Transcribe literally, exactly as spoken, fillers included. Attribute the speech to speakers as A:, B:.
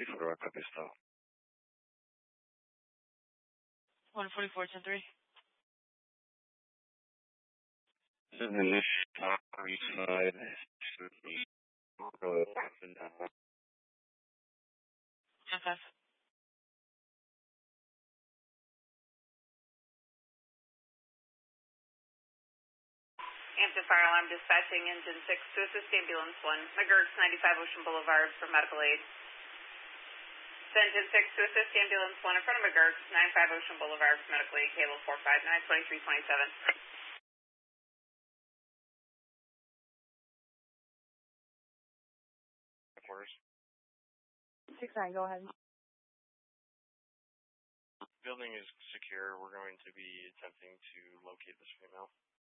A: forty-four, copy style.
B: one forty-four, ten three.
A: This is an initial top three side. Should be really up and down.
B: ten five.
C: Hampton Fire Alarm dispatching engine six to assist ambulance one, McGurk's ninety-five Ocean Boulevard for medical aid. Engine six to assist ambulance one in front of McGurk's, ninety-five Ocean Boulevard for medical aid, cable four five nine, twenty-three twenty-seven.
A: Quarters.
D: six nine, go ahead.
A: Building is secure. We're going to be attempting to locate this female.